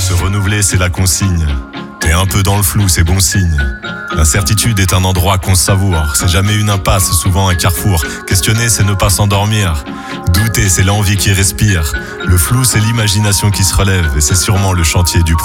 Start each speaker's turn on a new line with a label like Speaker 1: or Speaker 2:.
Speaker 1: Se renouveler, c'est la consigne. T'es un peu dans le flou, c'est bon signe. L'incertitude est un endroit qu'on savoure. C'est jamais une impasse, souvent un carrefour. Questionner, c'est ne pas s'endormir. Douter, c'est l'envie qui respire. Le flou, c'est l'imagination qui se relève. Et c'est sûrement le chantier du